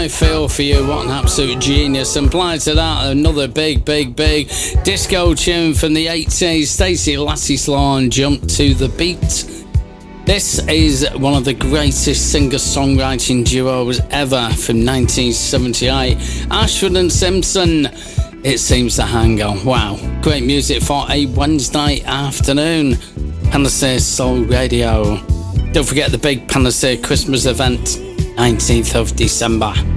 I Feel For You. What an absolute genius. And prior to that, another big disco tune from the 80s. Stacey Lattislaw and Jump to the Beat. This is one of the greatest singer-songwriting duos ever from 1978. Ashford and Simpson. It Seems to Hang On. Wow. Great music for a Wednesday afternoon. Panacea Soul Radio. Don't forget the big Panacea Christmas event, 19th of December.